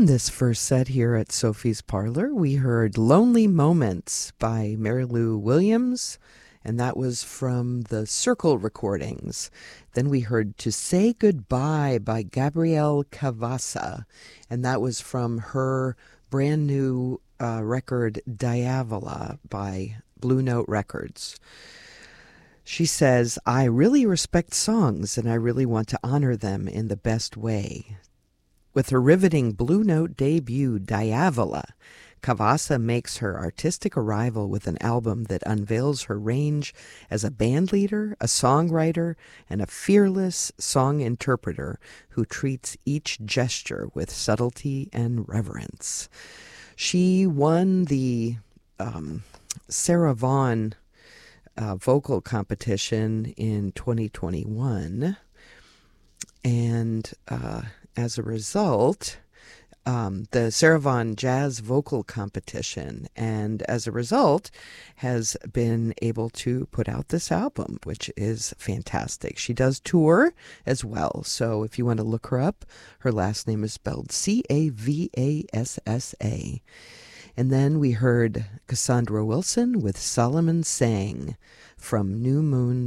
In this first set here at Sophie's Parlor, we heard Lonely Moments by Mary Lou Williams, and that was from the Circle recordings. Then we heard To Say Goodbye by Gabrielle Cavassa, and that was from her brand new record Diavola by Blue Note Records. She says, I really respect songs and I really want to honor them in the best way. With her riveting Blue Note debut, Diavola, Cavassa makes her artistic arrival with an album that unveils her range as a bandleader, a songwriter, and a fearless song interpreter who treats each gesture with subtlety and reverence. She won the Sarah Vaughan vocal competition in 2021, and as a result, the Sarah Vaughan Jazz Vocal Competition, and as a result, has been able to put out this album, which is fantastic. She does tour as well, so if you want to look her up, her last name is spelled Cavassa. And then we heard Cassandra Wilson with Solomon Sang from New Moon